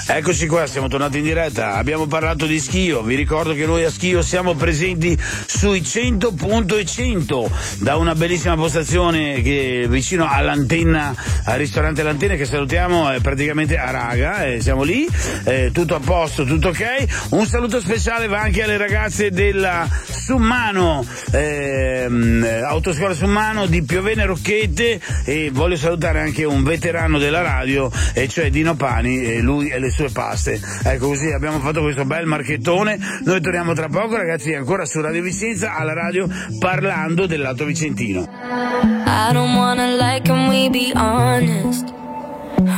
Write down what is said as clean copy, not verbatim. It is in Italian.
Eccoci qua, siamo tornati in diretta, abbiamo parlato di Schio, vi ricordo che noi a Schio siamo presenti sui 100.100 da una bellissima postazione che vicino all'antenna, al ristorante L'Antenna, che salutiamo, praticamente a Raga, siamo lì, tutto a posto, tutto ok. Un saluto speciale va anche alle ragazze della Summano, autoscuola Summano di Piovene Rocchette, e voglio salutare anche un veterano della radio, e cioè Dino Pani, lui e le sue paste. Ecco, così abbiamo fatto questo bel marchettone. Noi torniamo tra poco, ragazzi, ancora su Radio Vicenza, alla radio, parlando del lato vicentino. I don't wanna lie, can we be honest?